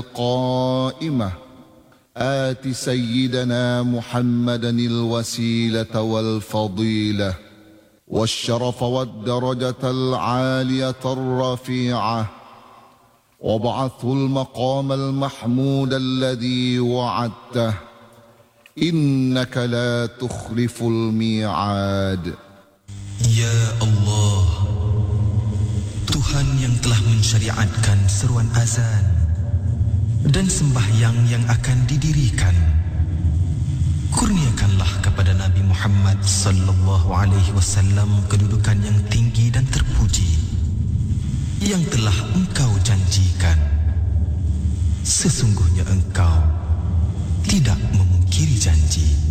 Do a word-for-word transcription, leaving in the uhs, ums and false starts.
قائمة آت سيدنا محمدا الوسيلة والفضيلة والشرف والدرجة العالية الرفيعة وابعثه المقام المحمود الذي وعدته إنك لا تخلف الميعاد. Ya Allah, Tuhan yang telah mensyariatkan seruan azan dan sembahyang yang akan didirikan, kurniakanlah kepada Nabi Muhammad sallallahu alaihi wasallam kedudukan yang tinggi dan terpuji yang telah Engkau janjikan. Sesungguhnya Engkau tidak memungkiri janji.